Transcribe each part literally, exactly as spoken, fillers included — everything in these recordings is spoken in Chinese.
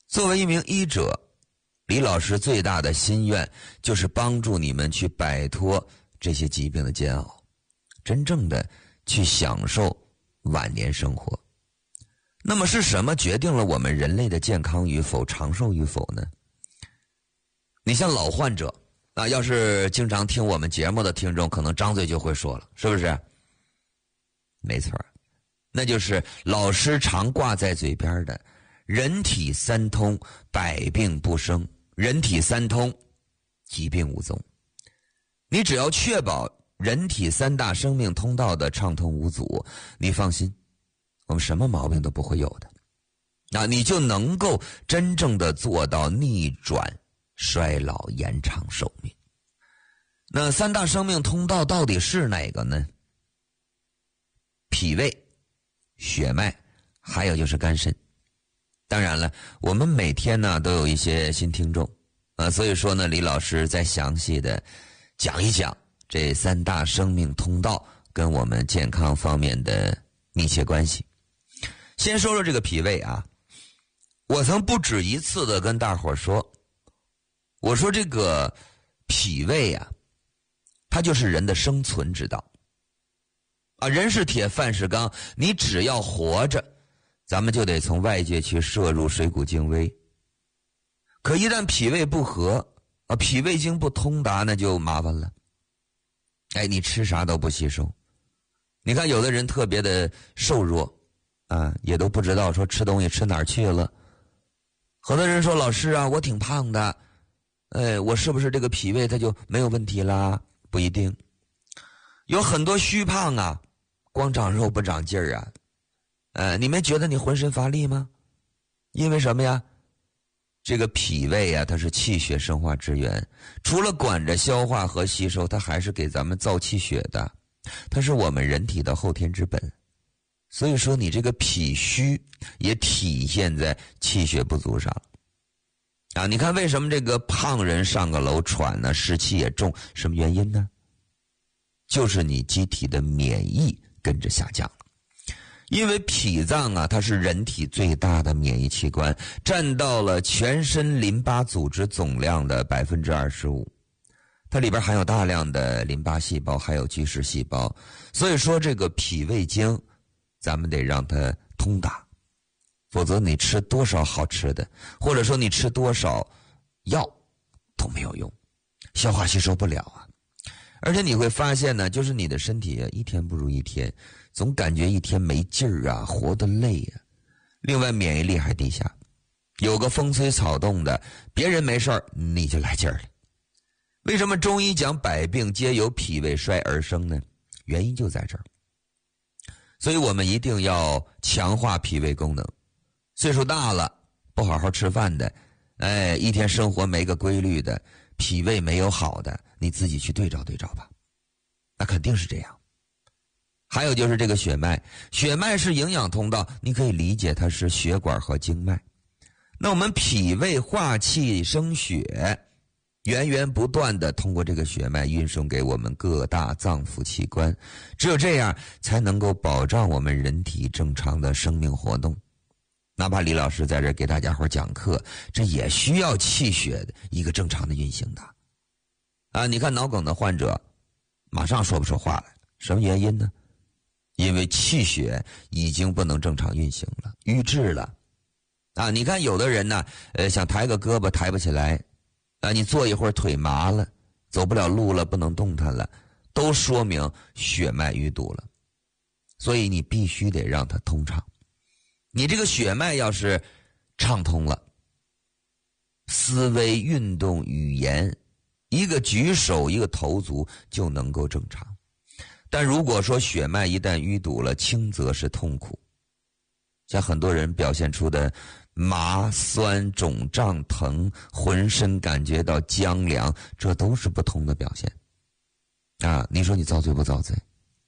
作为一名医者，李老师最大的心愿就是帮助你们去摆脱这些疾病的煎熬，真正的去享受晚年生活。那么是什么决定了我们人类的健康与否、长寿与否呢？你像老患者啊，要是经常听我们节目的听众，可能张嘴就会说了，是不是？没错，那就是老师常挂在嘴边的人体三通，百病不生；人体三通，疾病无踪。你只要确保人体三大生命通道的畅通无阻，你放心，我们什么毛病都不会有的。那你就能够真正的做到逆转衰老，延长寿命。那三大生命通道到底是哪个呢？脾胃、血脉，还有就是肝肾。当然了，我们每天呢都有一些新听众啊，所以说呢，李老师再详细的讲一讲这三大生命通道跟我们健康方面的密切关系。先说说这个脾胃啊，我曾不止一次的跟大伙说，我说这个脾胃啊，它就是人的生存之道啊，人是铁，饭是钢，你只要活着，咱们就得从外界去摄入水谷精微。可一旦脾胃不和啊，脾胃经不通达，那就麻烦了。哎，你吃啥都不吸收。你看有的人特别的瘦弱啊，也都不知道说吃东西吃哪儿去了。很多人说老师啊，我挺胖的，哎，我是不是这个脾胃它就没有问题啦？不一定。有很多虚胖啊，光长肉不长劲儿啊。呃，你没觉得你浑身乏力吗？因为什么呀？这个脾胃啊，它是气血生化之源，除了管着消化和吸收，它还是给咱们造气血的，它是我们人体的后天之本。所以说你这个脾虚也体现在气血不足上啊。你看为什么这个胖人上个楼喘呢，湿气也重，什么原因呢？就是你机体的免疫跟着下降了。因为脾脏啊，它是人体最大的免疫器官，占到了全身淋巴组织总量的 百分之二十五。 它里边含有大量的淋巴细胞，还有巨噬细胞。所以说这个脾胃经咱们得让它通达，否则你吃多少好吃的，或者说你吃多少药都没有用，消化吸收不了啊。而且你会发现呢，就是你的身体一天不如一天，总感觉一天没劲儿啊，活得累啊。另外免疫力还低下，有个风吹草动的，别人没事儿你就来劲儿了。为什么中医讲百病皆由脾胃衰而生呢？原因就在这儿。所以我们一定要强化脾胃功能。岁数大了不好好吃饭的，哎，一天生活没个规律的，脾胃没有好的，你自己去对照对照吧，那肯定是这样。还有就是这个血脉，血脉是营养通道，你可以理解它是血管和经脉。那我们脾胃化气生血，源源不断的通过这个血脉运送给我们各大脏腑器官，只有这样才能够保障我们人体正常的生命活动。哪怕李老师在这给大家伙讲课，这也需要气血的一个正常的运行的啊。你看脑梗的患者马上说不出话来，什么原因呢？因为气血已经不能正常运行了，瘀滞了啊。你看有的人呢，呃，想抬个胳膊抬不起来啊，你坐一会儿腿麻了，走不了路了，不能动弹了，都说明血脉淤堵了。所以你必须得让它通畅。你这个血脉要是畅通了，思维、运动、语言，一个举手一个投足就能够正常。但如果说血脉一旦淤堵了，轻则是痛苦，像很多人表现出的麻、酸、肿胀、疼，浑身感觉到僵凉，这都是不同的表现啊。你说你遭罪不遭罪？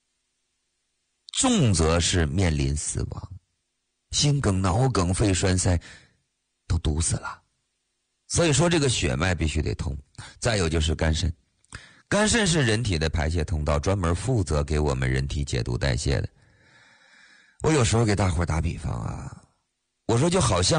重则是面临死亡，心梗、脑梗、肺栓塞都堵死了。所以说这个血脉必须得通。再有就是肝肾，肝肾是人体的排泄通道，专门负责给我们人体解毒代谢的。我有时候给大伙打比方啊，我说就好像